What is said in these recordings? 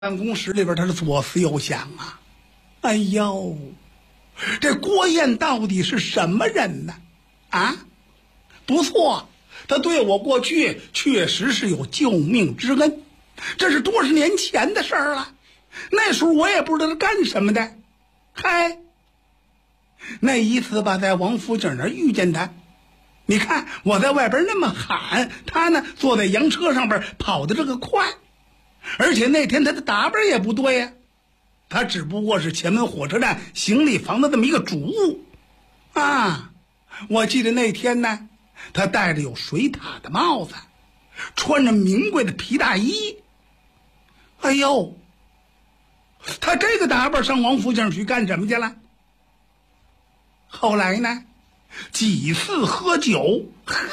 办公室里边他是左思右想啊，哎呦，这郭燕到底是什么人呢？啊，不错，他对我过去确实是有救命之恩，这是多少年前的事儿了。那时候我也不知道他干什么的。嗨，那一次吧，在王府井那儿遇见他，你看我在外边那么喊，他呢坐在洋车上边跑的这个快，而且那天他的打扮也不对呀，他只不过是前门火车站行李房的这么一个主务啊。我记得那天呢，他戴着有水獭的帽子，穿着名贵的皮大衣。哎呦，他这个打扮上王府井去干什么去了？后来呢，几次喝酒，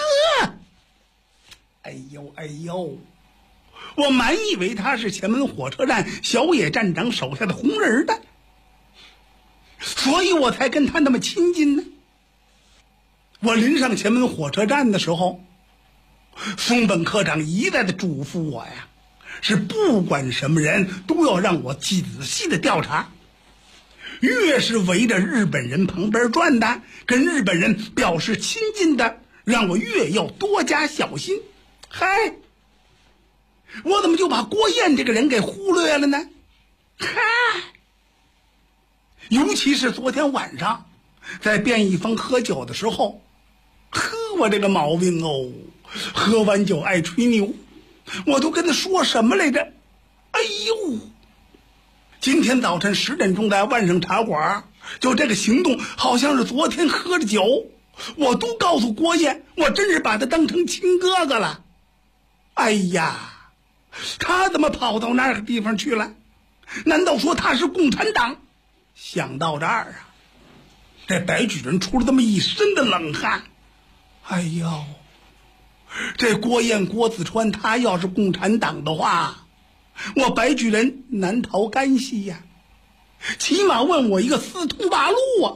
哎呦，我满以为他是前门火车站小野站长手下的红人的，所以我才跟他那么亲近呢。我临上前门火车站的时候，松本科长一再的嘱咐我呀，是不管什么人都要让我仔细的调查，越是围着日本人旁边转的，跟日本人表示亲近的，让我越要多加小心。嗨，我怎么就把郭燕这个人给忽略了呢？嗨，尤其是昨天晚上在便宜坊喝酒的时候，我这个毛病哦，喝完酒爱吹牛，我都跟他说什么来着？哎呦，今天早晨10点钟在万盛茶馆，就这个行动好像是昨天喝的酒，我都告诉郭燕，我真是把他当成亲哥哥了。哎呀，他怎么跑到那个地方去了？难道说他是共产党？想到这儿啊，这白举人出了这么一身的冷汗。哎呦，这郭燕郭子川他要是共产党的话，我白举人难逃干系呀，起码问我一个四通八路啊。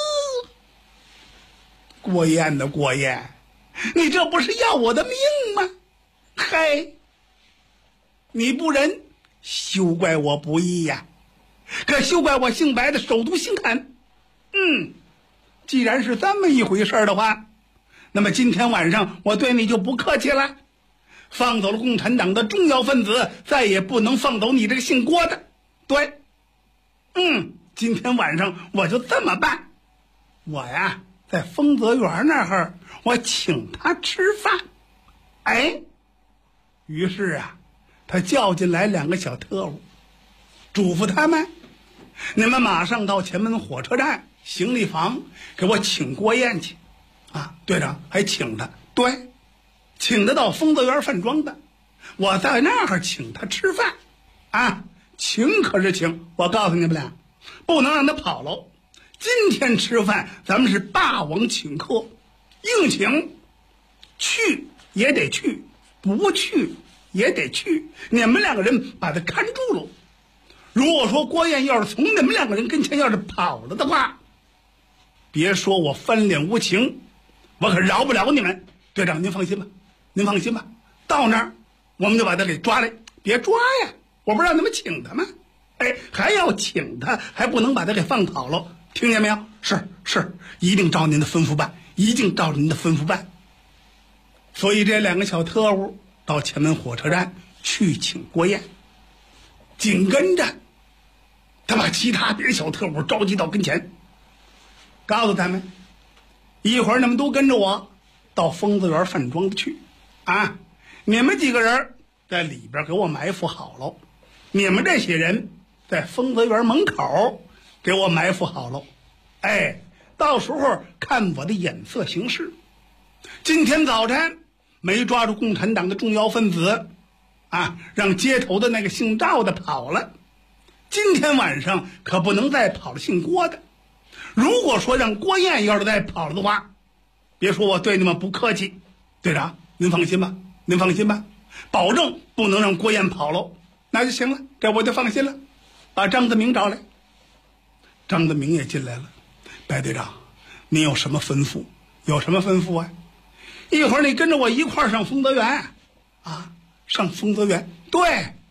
郭燕的郭燕，你这不是要我的命吗？嘿，你不仁，休怪我不义呀，可休怪我姓白的手毒心狠。既然是这么一回事的话，那么今天晚上我对你就不客气了，放走了共产党的重要分子，再也不能放走你这个姓郭的。对，今天晚上我就这么办，我呀在丰泽园那儿我请他吃饭。哎，于是啊他叫进来2个小特务，嘱咐他们，你们马上到前门火车站行李房给我请郭燕去啊，队长还请他，对，请他到丰泽园饭庄的，我在那儿请他吃饭啊，请可是请，我告诉你们俩，不能让他跑喽。今天吃饭咱们是霸王请客，硬请，去也得去，不去也得去，你们2个人把他看住了。如果说郭燕要是从你们2个人跟前要是跑了的话，别说我翻脸无情，我可饶不了你们。队长您放心吧，您放心吧，到那儿我们就把他给抓来。别抓呀，我不让你们请他吗？哎，还要请他，还不能把他给放跑了，听见没有？是，一定照您的吩咐办，一定照您的吩咐办。所以这2个小特务到前门火车站去请郭燕，紧跟着他把其他别的小特务召集到跟前，告诉他们，一会儿你们都跟着我到丰泽园饭庄去啊！你们几个人在里边给我埋伏好了，你们这些人在丰泽园门口给我埋伏好了。哎，到时候看我的眼色行事。今天早晨没抓住共产党的重要分子啊，让街头的那个姓赵的跑了，今天晚上可不能再跑了姓郭的。如果说让郭燕要是再跑了的话，别说我对你们不客气，队长您放心吧，您放心吧，保证不能让郭燕跑了。那就行了，这我就放心了。把张德明找来。张德明也进来了。白队长，您有什么吩咐？有什么吩咐啊？一会儿你跟着我一块儿上丰泽园啊，上丰泽园。对，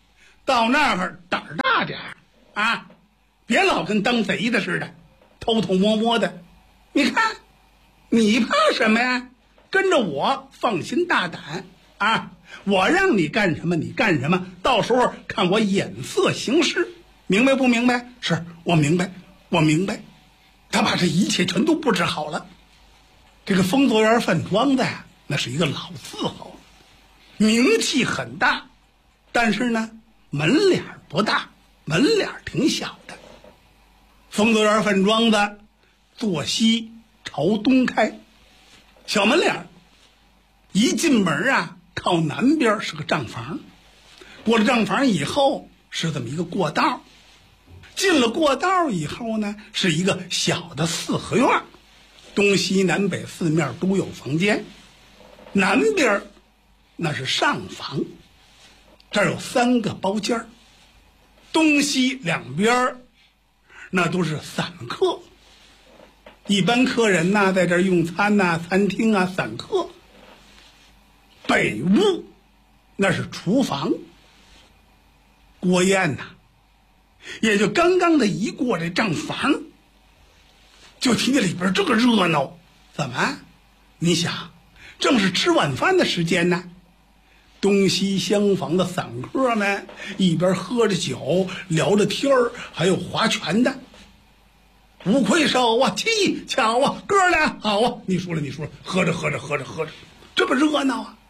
到那儿胆儿大点儿啊，别老跟当贼的似的，偷偷摸摸的。你看，你怕什么呀？跟着我，放心大胆啊！我让你干什么你干什么，到时候看我眼色行事，明白不明白？是我明白，我明白。他把这一切全都布置好了。这个丰泽园饭庄子呀，那是一个老字号，名气很大，但是呢，门脸不大，门脸挺小的。丰泽园饭庄子坐西朝东开，小门脸一进门啊，靠南边是个账房，过了账房以后是这么一个过道，进了过道以后呢，是一个小的四合院，东西南北四面都有房间。南边那是上房，这儿有3个包间，东西两边那都是散客，一般客人呐在这儿用餐呐，餐厅啊，散客。北屋那是厨房。郭燕呐，也就刚刚的一过这账房，就听见里边这个热闹。怎么？你想，正是吃晚饭的时间呢，东西厢房的散客们一边喝着酒聊着天儿，还有划拳的。吴魁首啊，七巧啊，哥俩好啊，你说了，喝着，这么热闹啊。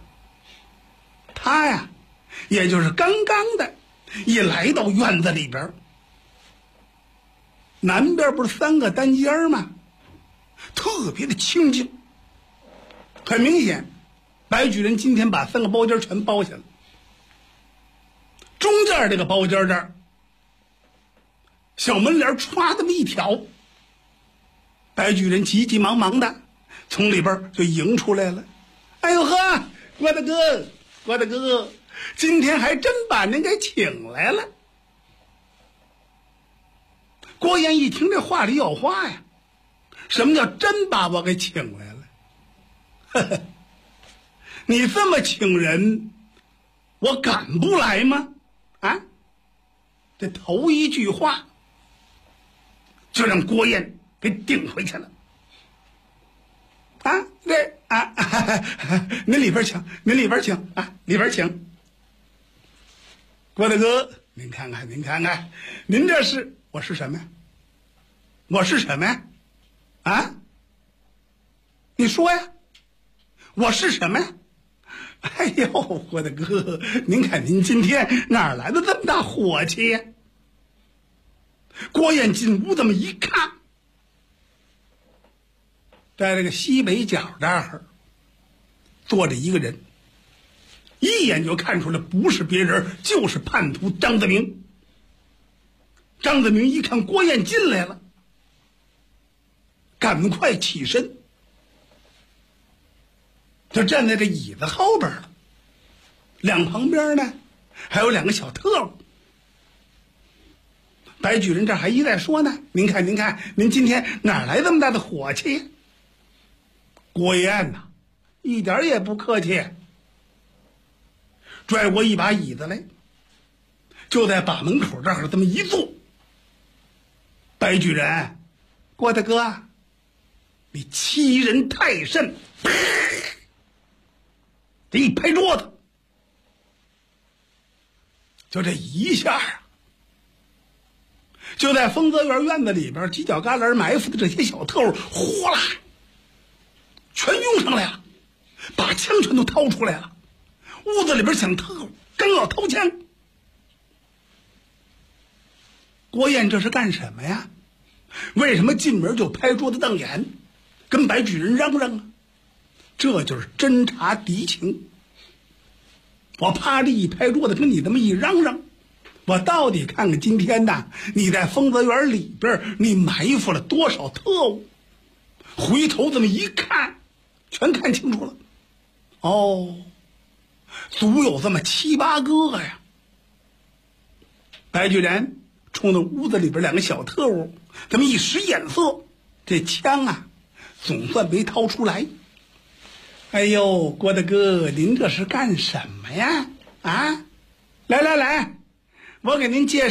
他呀，也就是刚刚的一来到院子里边，南边不是3个单间吗？特别的清静。很明显，白举人今天把3个包间全包下了。中间这个包间这儿，小门帘歘这么一挑，白举人急急忙忙的从里边就迎出来了。哎呦呵，郭大哥，今天还真把您给请来了。郭燕一听这话里有话呀，什么叫真把我给请来了？呵呵，你这么请人，我敢不来吗？啊，这头一句话就让郭燕给顶回去了。啊，这啊，您里边请啊，里边请。郭大哥，您看看，您这是我是什么呀？我是什么呀？啊？你说呀，我是什么呀？哎呦，郭大哥，您看您今天哪来的这么大火气呀？郭燕进屋这么一看，在这个西北角这儿坐着一个人，一眼就看出来不是别人，就是叛徒张子明。张子明一看郭燕进来了，赶快起身，就站在这椅子后边了。两旁边呢还有2个小特务。白举人这还一再说呢，您看，您今天哪来这么大的火气？郭燕呐，一点也不客气，拽过一把椅子来，就在把门口这儿这么一坐。白举人，郭大哥，你欺人太甚！这一拍桌子，就这一下啊，就在丰泽园院子里边犄角旮旯埋伏的这些小特务，呼啦全涌上来了，把枪全都掏出来了。屋子里边想特务刚要掏枪，郭燕这是干什么呀？为什么进门就拍桌子瞪眼，跟白举人嚷嚷啊？这就是侦察敌情。我啪的一拍桌子，跟你这么一嚷嚷，我到底看看今天呐，你在丰泽园里边你埋伏了多少特务？回头这么一看，全看清楚了。哦，足有这么7、8个呀。白举人冲着屋子里边2个小特务这么一使眼色，这枪啊总算没掏出来。哎呦，郭大哥，您这是干什么呀？啊，来， 我给您介绍